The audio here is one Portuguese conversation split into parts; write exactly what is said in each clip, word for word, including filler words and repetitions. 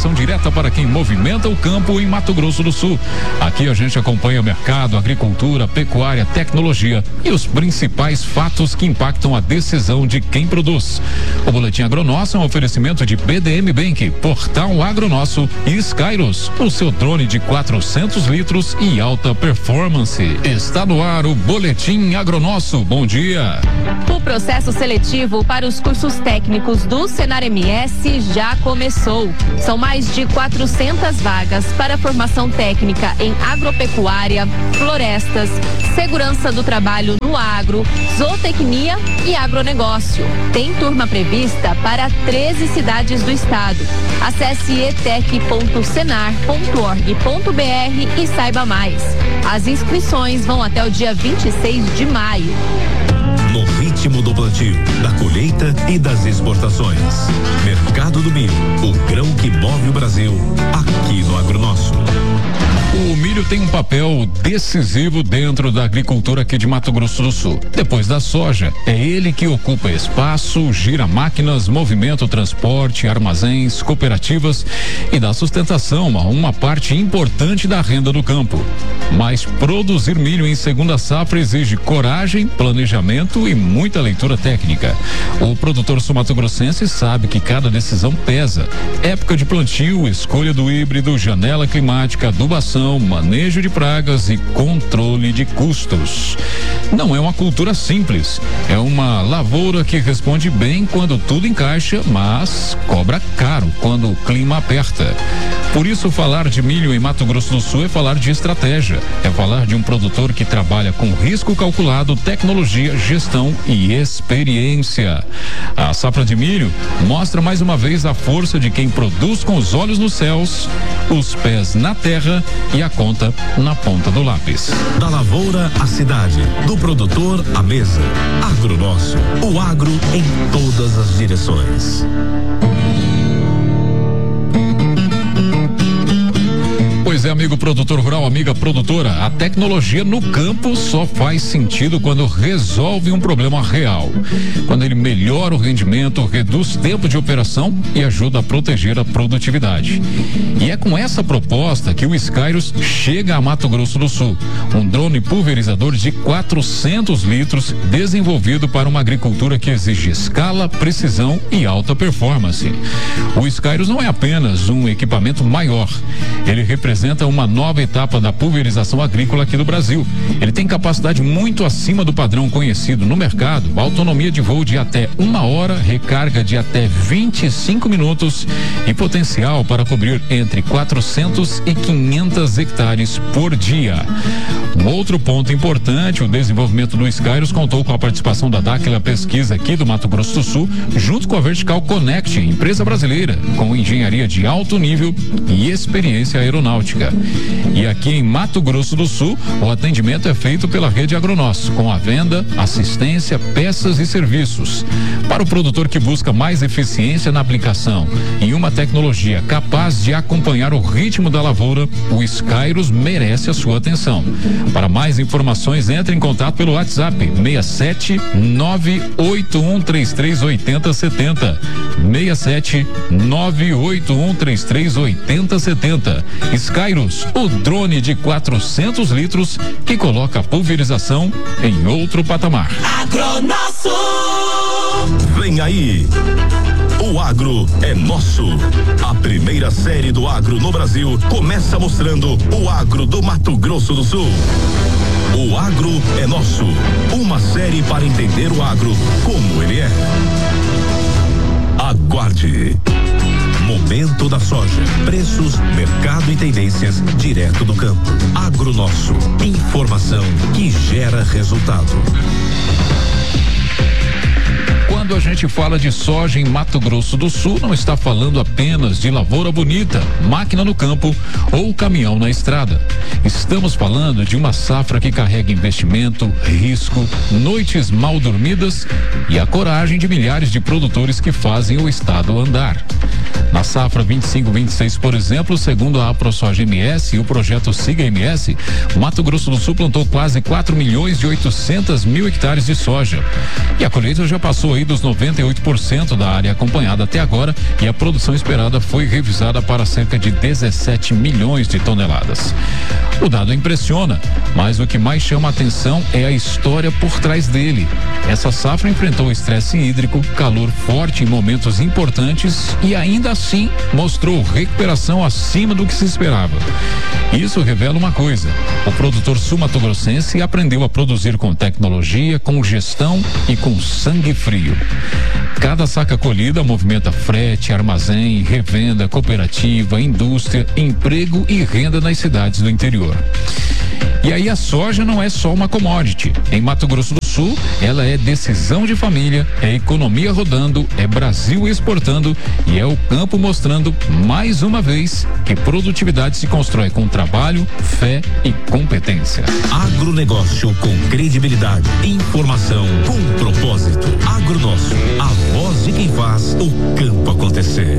informação direta para quem movimenta o campo em Mato Grosso do Sul. Aqui a gente acompanha o mercado, agricultura, pecuária, tecnologia e os principais fatos que impactam a decisão de quem produz. O Boletim Agronosso é um oferecimento de B D M Bank, Portal Agronosso e Skyros, o seu drone de quatrocentos litros e alta performance. Está no ar o Boletim Agronosso. Bom dia. O processo seletivo para os cursos técnicos do Senar M S já começou. São mais de quatrocentas vagas para formação técnica em agropecuária, florestas, segurança do trabalho no agro, zootecnia e agronegócio. Tem turma prevista para treze cidades do estado. Acesse etec ponto senar ponto org ponto br e saiba mais. As inscrições vão até o dia vinte e seis de maio. No ritmo do plantio, da colheita e das exportações. Mercado do Milho, o grão que move o Brasil, aqui no Agronosso. O milho tem um papel decisivo dentro da agricultura aqui de Mato Grosso do Sul. Depois da soja, é ele que ocupa espaço, gira máquinas, movimenta o transporte, armazéns, cooperativas e dá sustentação a uma parte importante da renda do campo. Mas produzir milho em segunda safra exige coragem, planejamento e muita leitura técnica. O produtor sul-mato-grossense sabe que cada decisão pesa. Época de plantio, escolha do híbrido, janela climática, adubação, manejo de pragas e controle de custos. Não é uma cultura simples, é uma lavoura que responde bem quando tudo encaixa, mas cobra caro quando o clima aperta. Por isso, falar de milho em Mato Grosso do Sul é falar de estratégia, é falar de um produtor que trabalha com risco calculado, tecnologia, gestão e experiência. A safra de milho mostra mais uma vez a força de quem produz com os olhos nos céus, os pés na terra e a conta na ponta do lápis. Da lavoura à cidade, do produtor à mesa. Agronosso, o agro em todas as direções. Pois é, amigo produtor rural, amiga produtora, a tecnologia no campo só faz sentido quando resolve um problema real. Quando ele melhora o rendimento, reduz tempo de operação e ajuda a proteger a produtividade. E é com essa proposta que o Skyros chega a Mato Grosso do Sul. Um drone pulverizador de quatrocentos litros desenvolvido para uma agricultura que exige escala, precisão e alta performance. O Skyros não é apenas um equipamento maior. Ele representa uma nova etapa da pulverização agrícola aqui do Brasil. Ele tem capacidade muito acima do padrão conhecido no mercado, autonomia de voo de até uma hora, recarga de até vinte e cinco minutos e potencial para cobrir entre quatrocentos e quinhentos hectares por dia. Um outro ponto importante, o desenvolvimento do Skyros contou com a participação da Dáquila Pesquisa aqui do Mato Grosso do Sul, junto com a Vertical Connect, empresa brasileira com engenharia de alto nível e experiência aeronáutica. E aqui em Mato Grosso do Sul, o atendimento é feito pela Rede Agronosso, com a venda, assistência, peças e serviços. Para o produtor que busca mais eficiência na aplicação e uma tecnologia capaz de acompanhar o ritmo da lavoura, o Skyros merece a sua atenção. Para mais informações, entre em contato pelo WhatsApp seis sete nove oito um três três oito zero sete zero, seis sete nove oito um três três oito zero sete zero. Skyros, o drone de quatrocentos litros que coloca a pulverização em outro patamar. Agronosso! Vem aí! O agro é nosso. A primeira série do agro no Brasil começa mostrando o agro do Mato Grosso do Sul. O agro é nosso. Uma série para entender o agro como ele é. Aguarde. Momento da soja, preços, mercado e tendências direto do campo. Agronosso, informação que gera resultado. Quando a gente fala de soja em Mato Grosso do Sul, não está falando apenas de lavoura bonita, máquina no campo ou caminhão na estrada. Estamos falando de uma safra que carrega investimento, risco, noites mal dormidas e a coragem de milhares de produtores que fazem o estado andar. Na safra vinte e cinco vinte e seis, por exemplo, segundo a AproSoja M S e o projeto Siga M S, Mato Grosso do Sul plantou quase quatro milhões e oitocentos mil hectares de soja. E a colheita já passou aí dos noventa e oito por cento da área acompanhada até agora, e a produção esperada foi revisada para cerca de dezessete milhões de toneladas. O dado impressiona, mas o que mais chama a atenção é a história por trás dele. Essa safra enfrentou estresse hídrico, calor forte em momentos importantes e ainda assim mostrou recuperação acima do que se esperava. Isso revela uma coisa: o produtor sul-mato-grossense aprendeu a produzir com tecnologia, com gestão e com sangue frio. Cada saca colhida movimenta frete, armazém, revenda, cooperativa, indústria, emprego e renda nas cidades do interior. E aí a soja não é só uma commodity. Em Mato Grosso do Sul, ela é decisão de família, é economia rodando, é Brasil exportando e é o campo mostrando mais uma vez que produtividade se constrói com trabalho, fé e competência. Agronegócio com credibilidade, informação com propósito. Agronosso, a voz de quem faz o campo acontecer.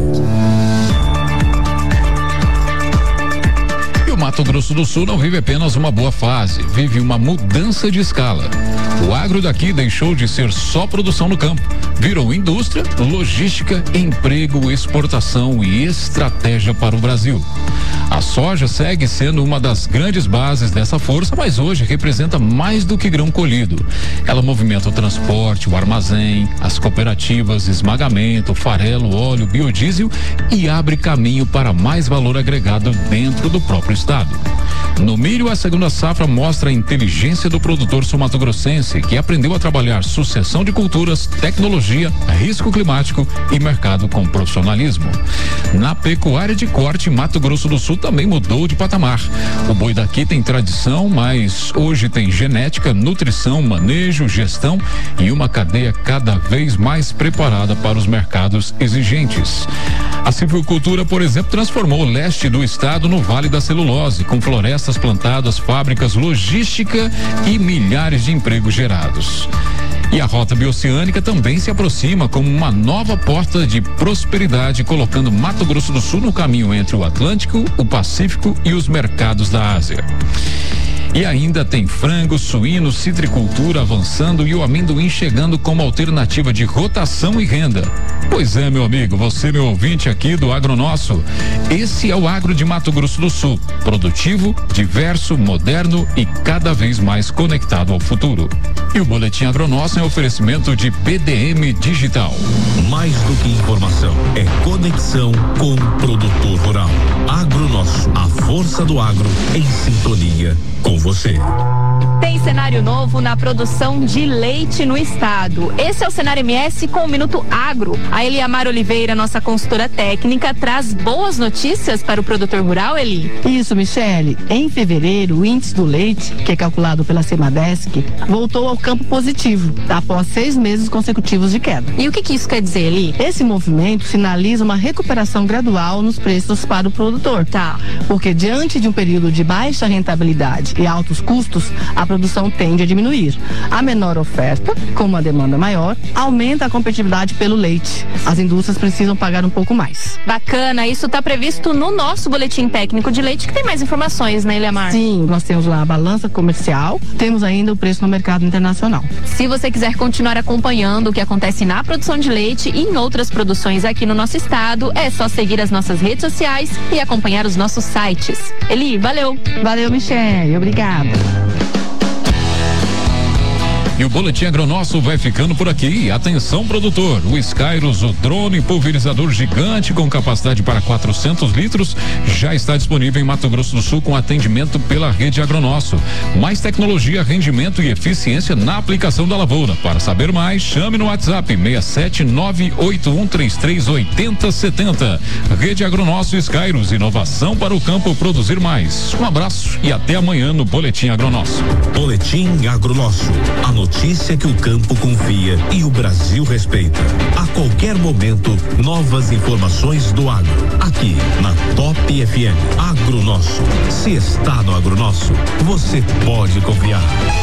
O Mato Grosso do Sul não vive apenas uma boa fase, vive uma mudança de escala. O agro daqui deixou de ser só produção no campo, virou indústria, logística, emprego, exportação e estratégia para o Brasil. A soja segue sendo uma das grandes bases dessa força, mas hoje representa mais do que grão colhido. Ela movimenta o transporte, o armazém, as cooperativas, esmagamento, farelo, óleo, biodiesel e abre caminho para mais valor agregado dentro do próprio estado. No milho, a segunda safra mostra a inteligência do produtor sul-mato-grossense, que aprendeu a trabalhar sucessão de culturas, tecnologia, risco climático e mercado com profissionalismo. Na pecuária de corte, Mato Grosso do Sul também mudou de patamar. O boi daqui tem tradição, mas hoje tem genética, nutrição, manejo, gestão e uma cadeia cada vez mais preparada para os mercados exigentes. A silvicultura, por exemplo, transformou o leste do estado no Vale da Celulose, com florestas plantadas, fábricas, logística e milhares de empregos gerados. E a rota bioceânica também se aproxima como uma nova porta de prosperidade, colocando Mato Grosso do Sul no caminho entre o Atlântico, o Pacífico e os mercados da Ásia. E ainda tem frango, suíno, citricultura avançando e o amendoim chegando como alternativa de rotação e renda. Pois é, meu amigo, você, meu ouvinte aqui do Agronosso, esse é o agro de Mato Grosso do Sul, produtivo, diverso, moderno e cada vez mais conectado ao futuro. E o Boletim Agronosso é um oferecimento de B D M Digital. Mais do que informação, é conexão com o produtor rural. Agronosso, a força do agro em sintonia com você. Tem cenário novo na produção de leite no estado. Esse é o Cenário M S com o Minuto Agro. A Eliamar Oliveira, nossa consultora técnica, traz boas notícias para o produtor rural, Eli? Isso, Michele. Em fevereiro, o índice do leite, que é calculado pela Semadesc, voltou ao campo positivo, após seis meses consecutivos de queda. E o que, que isso quer dizer, Eli? Esse movimento sinaliza uma recuperação gradual nos preços para o produtor. Tá. Porque diante de um período de baixa rentabilidade e altos custos, a produção tende a diminuir. A menor oferta, com uma demanda maior, aumenta a competitividade pelo leite. As indústrias precisam pagar um pouco mais. Bacana, isso está previsto no nosso boletim técnico de leite, que tem mais informações, né, Eliamar? Sim, nós temos lá a balança comercial, temos ainda o preço no mercado internacional. Se você quiser continuar acompanhando o que acontece na produção de leite e em outras produções aqui no nosso estado, é só seguir as nossas redes sociais e acompanhar os nossos sites. Eli, valeu! Valeu, Michele, obrigada. E o Boletim Agronosso vai ficando por aqui. Atenção, produtor, o Skyros, o drone pulverizador gigante com capacidade para quatrocentos litros, já está disponível em Mato Grosso do Sul com atendimento pela rede Agronosso. Mais tecnologia, rendimento e eficiência na aplicação da lavoura. Para saber mais, chame no WhatsApp seis sete nove oito um três três oito zero sete zero. Rede Agronosso Skyros, inovação para o campo produzir mais. Um abraço e até amanhã no Boletim Agronosso. Boletim Agronosso. A notícia que o campo confia e o Brasil respeita. A qualquer momento, novas informações do agro. Aqui na Top F M. Agronosso. Se está no Agronosso, você pode confiar.